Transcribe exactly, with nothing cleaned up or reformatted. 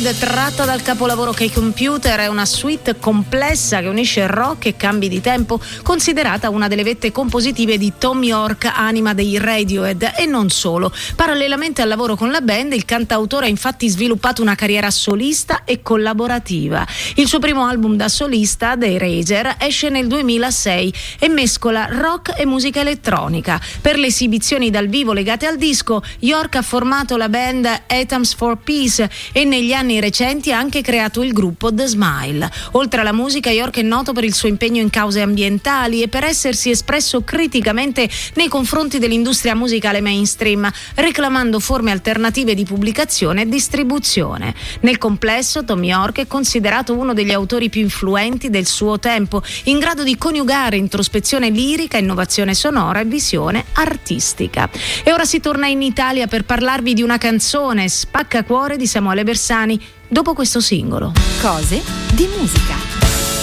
Band, tratta dal capolavoro K-Computer, è una suite complessa che unisce rock e cambi di tempo, considerata una delle vette compositive di Thom Yorke, anima dei Radiohead, e non solo. Parallelamente al lavoro con la band, il cantautore ha infatti sviluppato una carriera solista e collaborativa. Il suo primo album da solista, The Eraser, esce nel duemilasei e mescola rock e musica elettronica. Per le esibizioni dal vivo legate al disco, Yorke ha formato la band Atoms for Peace e negli anni recenti ha anche creato il gruppo The Smile. Oltre alla musica, Yorke è noto per il suo impegno in cause ambientali e per essersi espresso criticamente nei confronti dell'industria musicale mainstream, reclamando forme alternative di pubblicazione e distribuzione. Nel complesso, Thom Yorke è considerato uno degli autori più influenti del suo tempo, in grado di coniugare introspezione lirica, innovazione sonora e visione artistica. E ora si torna in Italia per parlarvi di una canzone, Spaccacuore di Samuele Bersani, dopo questo singolo. Cose di musica.